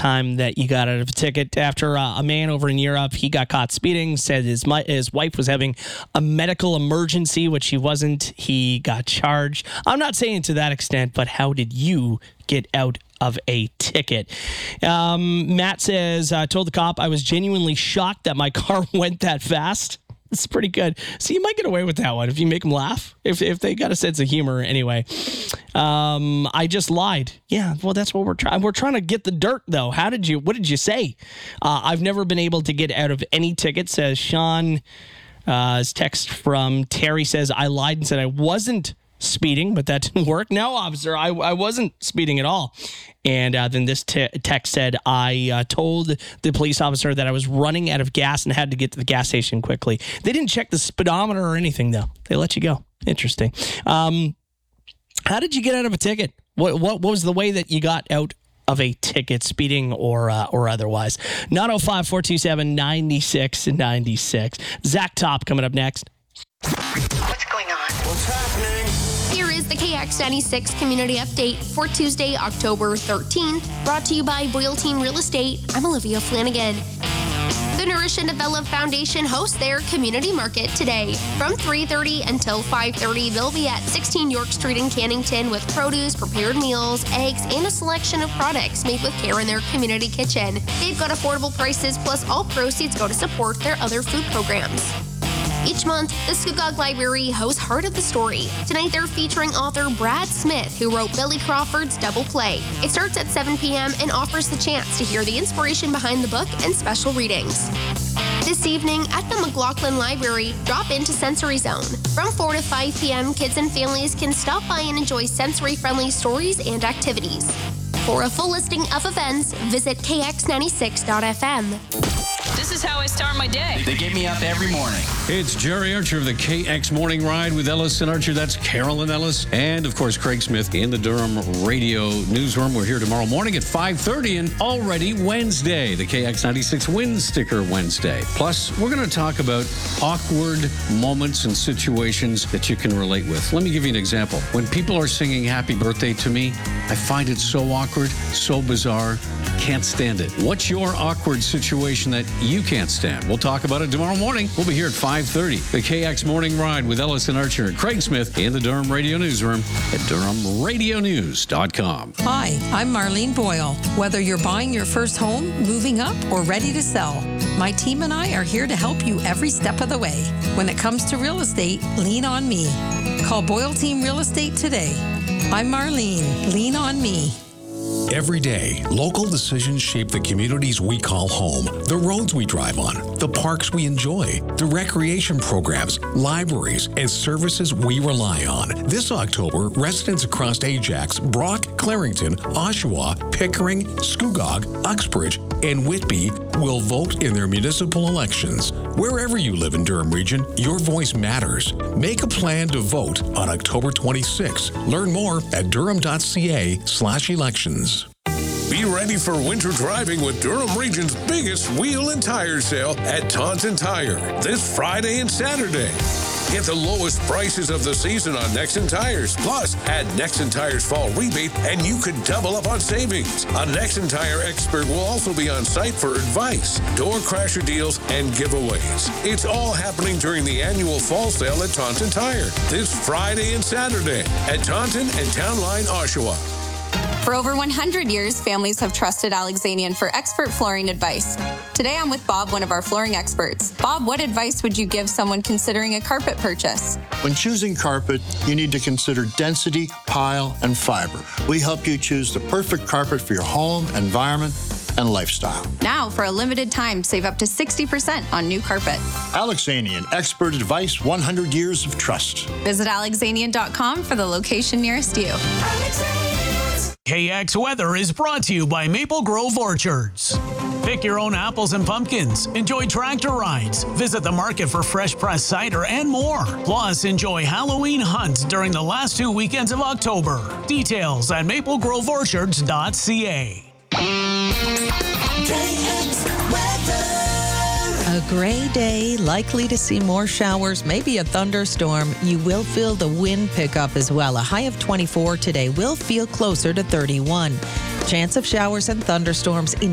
time that you got out of a ticket. After a man over in Europe, he got caught speeding, said his wife was having a medical emergency, which she wasn't. He got charged. I'm not saying to that extent, but how did you get out of a ticket? Matt says, I told the cop I was genuinely shocked that my car went that fast. It's pretty good. So you might get away with that one if you make them laugh, if they got a sense of humor anyway. I just lied. Yeah, well, that's what we're trying. We're trying to get the dirt, though. What did you say? I've never been able to get out of any ticket, says Sean. His text from Terry says, I lied and said I wasn't speeding, but that didn't work. No, officer, I wasn't speeding at all. And then this text said, I told the police officer that I was running out of gas and had to get to the gas station quickly. They didn't check the speedometer or anything, though. They let you go. Interesting. How did you get out of a ticket? What was the way that you got out of a ticket, speeding or otherwise? 905-427-9696. Zach Top coming up next. What's going on? What's happening? Here is the KX96 Community Update for Tuesday, October 13th, brought to you by Boyle Team Real Estate. I'm Olivia Flanagan. The Nourish and Develop Foundation hosts their community market today. From 3:30 until 5:30, they'll be at 16 York Street in Cannington with produce, prepared meals, eggs, and a selection of products made with care in their community kitchen. They've got affordable prices, plus all proceeds go to support their other food programs. Each month, the Scugog Library hosts Heart of the Story. Tonight, they're featuring author Brad Smith, who wrote Billy Crawford's Double Play. It starts at 7 p.m. and offers the chance to hear the inspiration behind the book and special readings. This evening at the McLaughlin Library, drop into Sensory Zone. From 4 to 5 p.m., kids and families can stop by and enjoy sensory-friendly stories and activities. For a full listing of events, visit kx96.fm. This is how I start my day. They get me up every morning. It's Jerry Archer of the KX Morning Ride with Ellis and Archer. That's Carolyn Ellis. And, of course, Craig Smith in the Durham Radio Newsroom. We're here tomorrow morning at 5:30 and already Wednesday, the KX96 Win Sticker Wednesday. Plus, we're going to talk about awkward moments and situations that you can relate with. Let me give you an example. When people are singing happy birthday to me, I find it so awkward, so bizarre. Can't stand it. What's your awkward situation that you can't stand? We'll talk about it tomorrow morning. We'll be here at 5:30. The KX Morning Ride with Ellis and Archer and Craig Smith in the Durham Radio Newsroom at DurhamRadioNews.com. Hi, I'm Marlene Boyle. Whether you're buying your first home, moving up, or ready to sell, my team and I are here to help you every step of the way. When it comes to real estate, lean on me. Call Boyle Team Real Estate today. I'm Marlene. Lean on me. Every day, local decisions shape the communities we call home, the roads we drive on, the parks we enjoy, the recreation programs, libraries, and services we rely on. This October, residents across Ajax, Brock, Clarington, Oshawa, Pickering, Scugog, Uxbridge, and Whitby will vote in their municipal elections. Wherever you live in Durham Region, your voice matters. Make a plan to vote on October 26. Learn more at durham.ca/elections. Be ready for winter driving with Durham Region's biggest wheel and tire sale at Taunton Tire this Friday and Saturday. Get the lowest prices of the season on Nexen Tires. Plus, add Nexen Tires Fall Rebate and you could double up on savings. A Nexen Tire expert will also be on site for advice, door crasher deals, and giveaways. It's all happening during the annual fall sale at Taunton Tire this Friday and Saturday at Taunton and Town Line, Oshawa. For over 100 years, families have trusted Alexanian for expert flooring advice. Today, I'm with Bob, one of our flooring experts. Bob, what advice would you give someone considering a carpet purchase? When choosing carpet, you need to consider density, pile, and fiber. We help you choose the perfect carpet for your home, environment, and lifestyle. Now, for a limited time, save up to 60% on new carpet. Alexanian, expert advice, 100 years of trust. Visit alexanian.com for the location nearest you. KX Weather is brought to you by Maple Grove Orchards. Pick your own apples and pumpkins, enjoy tractor rides, visit the market for fresh pressed cider and more. Plus, enjoy Halloween hunts during the last 2 weekends of October. Details at maplegroveorchards.ca. KX Weather. A gray day, likely to see more showers, maybe a thunderstorm. You will feel the wind pick up as well. A high of 24 today will feel closer to 31. Chance of showers and thunderstorms in